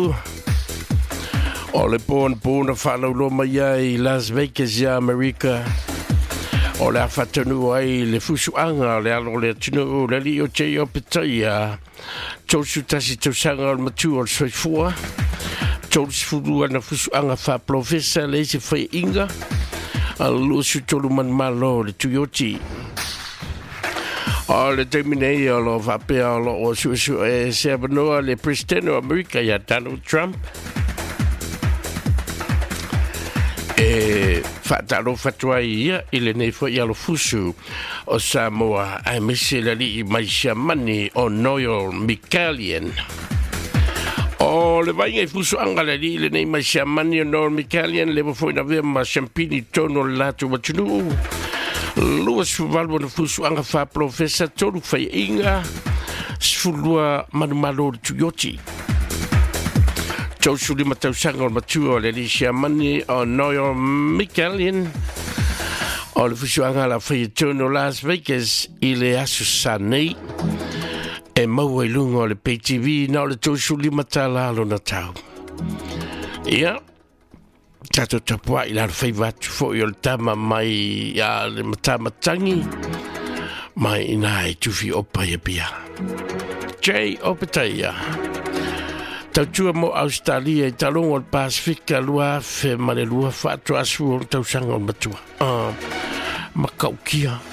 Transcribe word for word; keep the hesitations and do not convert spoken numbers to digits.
tonu. O le pōna pōna whanau mai ai Las Vegas ya Amerika. O le awhatanu ai le fusuanga le alo le atunu le li o te o petaia. Tōsu tasi tausanga o le matu o le soifua. Tōsu furu ana fusuanga wha profesa le se whai inga. A lusu tolu man malo le tuyoti. O le terminei o lo whapea o lo o suesu e se abanoa le president o Amerika ya Donald Trump. E whaataro whatua ia i le nei fwoi alo fusu o Samoa ai mese la li i maisha mani o Noel Mikalian. O le vai ngai fusu anga la li i le nei maisha mani o Noel Mikalian le wafoi na vea ma champini tono latu watunu. Lua suvalwa na fusu anga wha profesa tolu whai inga sfulua manumalo le tuyoti. Tōsu lima tausanga o matua o le lisia mani o Noel Mikalian o le fusuanga la whaiatono Las Vegas i le asu sanei e maua i lunga o le P T V na o le tōsu lima talalo na tau. Ia, tato tapua i la whaivatu fo i o le tama mai a le matamatangi mai ina e tufi opa ia pia. Jay Opetaia. Tautua mo Australia i talongo o Pasifika lua fe mare lua whaatua asu o tausanga o matua. Uh, makaukia.